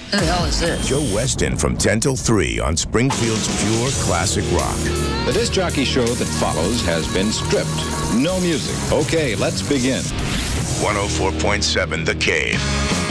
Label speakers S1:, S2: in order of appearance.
S1: Who the hell is this?
S2: Joe Weston from 10 till 3 on Springfield's Pure Classic Rock.
S3: The disc jockey show that follows has been stripped. No music. Okay, let's begin.
S2: 104.7 The Cave.